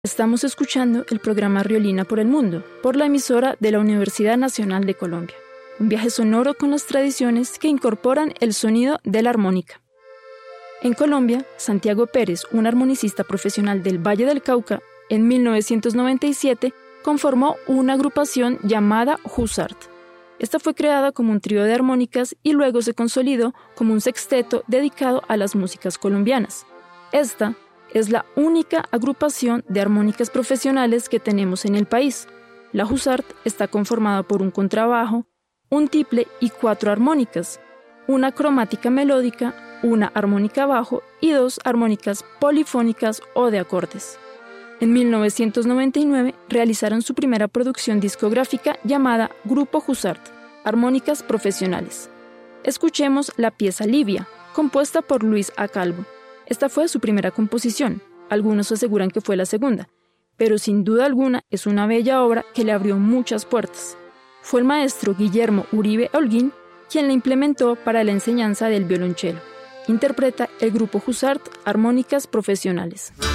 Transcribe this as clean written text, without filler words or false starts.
Estamos escuchando el programa Riolina por el Mundo, por la emisora de la Universidad Nacional de Colombia. Un viaje sonoro con las tradiciones que incorporan el sonido de la armónica. En Colombia, Santiago Pérez, un armonicista profesional del Valle del Cauca, en 1997 conformó una agrupación llamada Husart. Esta fue creada como un trío de armónicas y luego se consolidó como un sexteto dedicado a las músicas colombianas. Esta es la única agrupación de armónicas profesionales que tenemos en el país. La Husart está conformada por un contrabajo, un tiple y 4 armónicas, una cromática melódica, una armónica bajo y 2 armónicas polifónicas o de acordes. En 1999 realizaron su primera producción discográfica llamada Grupo Husart, Armónicas Profesionales. Escuchemos la pieza Livia, compuesta por Luis A. Calvo. Esta fue su primera composición, algunos aseguran que fue la segunda, pero sin duda alguna es una bella obra que le abrió muchas puertas. Fue el maestro Guillermo Uribe Holguín quien la implementó para la enseñanza del violonchelo. Interpreta el Grupo Husart Armónicas Profesionales.